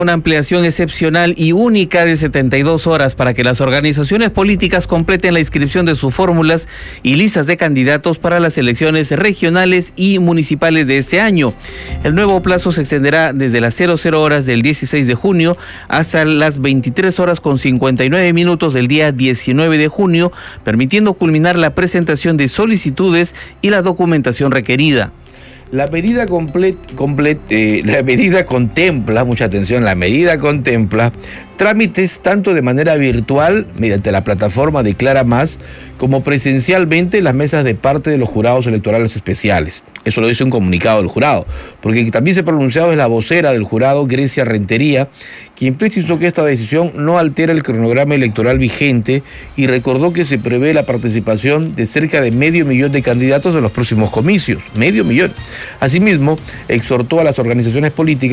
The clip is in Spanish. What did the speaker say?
Una ampliación excepcional y única de 72 horas para que las organizaciones políticas completen la inscripción de sus fórmulas y listas de candidatos para las elecciones regionales y municipales de este año. El nuevo plazo se extenderá desde las 00 horas del 16 de junio hasta las 23 horas con 59 minutos del día 19 de junio, permitiendo culminar la presentación de solicitudes y la documentación requerida. La medida contempla, mucha atención, la medida contempla trámites tanto de manera virtual mediante la plataforma Declara Más como presencialmente en las mesas de parte de los jurados electorales especiales. Eso lo dice un comunicado del jurado, porque también se ha pronunciado es la vocera del jurado, Grecia Rentería, quien precisó que esta decisión no altera el cronograma electoral vigente y recordó que se prevé la participación de cerca de 500.000 de candidatos en los próximos comicios, 500.000. Asimismo, exhortó a las organizaciones políticas